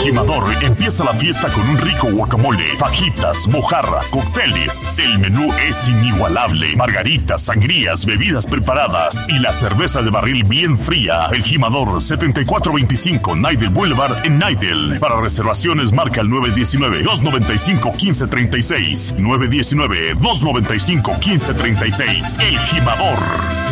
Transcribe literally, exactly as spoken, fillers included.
Jimador empieza la fiesta con un rico guacamole, fajitas, mojarras, cócteles. El menú es inigualable. Margaritas, sangrías, bebidas preparadas y la cerveza de barril bien fría. El Jimador, setenta y cuatro veinticinco Nidel Boulevard en Nidel. Para reservaciones marca el nueve uno nueve, dos nueve cinco, uno cinco tres seis. nueve uno nueve, dos nueve cinco, uno cinco tres seis. El Jimador.